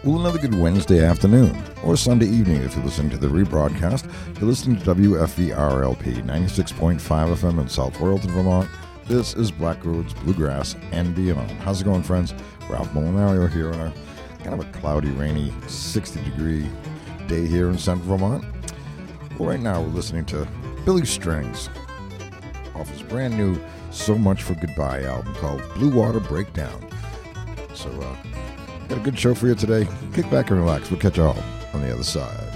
Well, another good Wednesday afternoon, or Sunday evening if you're listening to the rebroadcast. You're listening to WFVRLP 96.5 FM in South Royalton, Vermont. This is Black Roads, Bluegrass, and Beyond. How's it going, friends? Ralph Molinario here on a kind of a cloudy, rainy, 60-degree day here in Central Vermont. Well, right now we're listening to Billy Strings off his brand new So Much for Goodbye album called Blue Water Breakdown. So, got a good show for you today. Kick back and relax. We'll catch you all on the other side.